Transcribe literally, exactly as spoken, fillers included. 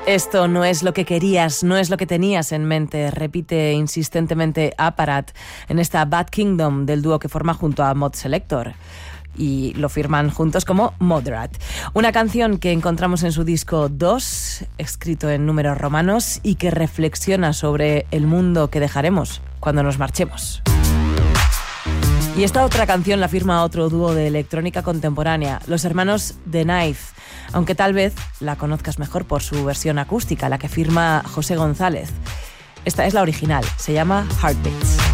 Esto no es lo que querías, no es lo que tenías en mente, repite insistentemente Apparat en esta Bad Kingdom del dúo que forma junto a Mod Selector. Y lo firman juntos como Moderat. Una canción que encontramos en su disco dos, escrito en números romanos, y que reflexiona sobre el mundo que dejaremos cuando nos marchemos. Y esta otra canción la firma otro dúo de electrónica contemporánea, los hermanos The Knife, aunque tal vez la conozcas mejor por su versión acústica, la que firma José González. Esta es la original, se llama Heartbeats.